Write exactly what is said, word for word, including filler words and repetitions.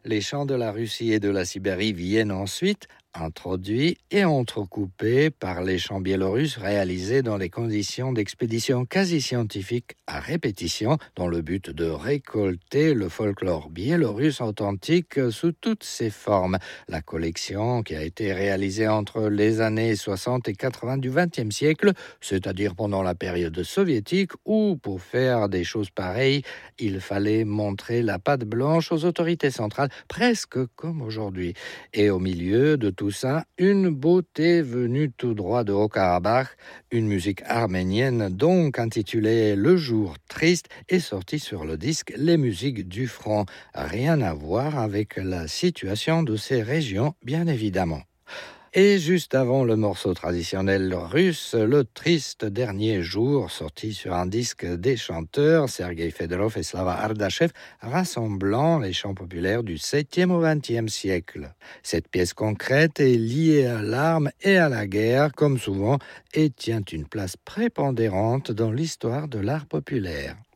Les chants de la Russie et de la Sibérie viennent ensuite, introduits et entrecoupés par les chants biélorusses réalisés dans les conditions d'expédition quasi scientifiques à répétition, dans le but de récolter le folklore biélorusse authentique sous toutes ses formes. La collection, qui a été réalisée entre les années soixante et quatre-vingts du vingtième siècle, c'est-à-dire pendant la période soviétique, où pour faire des choses pareilles, il fallait montrer la patte blanche aux autorités centrales, presque comme aujourd'hui. Et au milieu de tout ça, une beauté venue tout droit de Haut-Karabakh, une musique arménienne donc intitulée Le jour triste est sortie sur le disque Les musiques du front. Rien à voir avec la situation de ces régions, bien évidemment. Et juste avant le morceau traditionnel russe, le triste dernier jour, sorti sur un disque des chanteurs Sergei Fedorov et Slava Ardachev, rassemblant les chants populaires du septième au vingtième siècle. Cette pièce concrète est liée à l'arme et à la guerre, comme souvent, et tient une place prépondérante dans l'histoire de l'art populaire.